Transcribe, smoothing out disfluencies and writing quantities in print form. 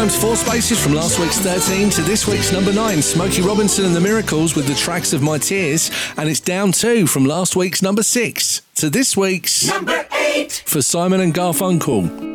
climbs 4 spaces from last week's 13 to this week's number 9. Smokey Robinson and the Miracles with The Tracks of My Tears. And it's down 2 from last week's number 6 to this week's number 8 for Simon and Garfunkel.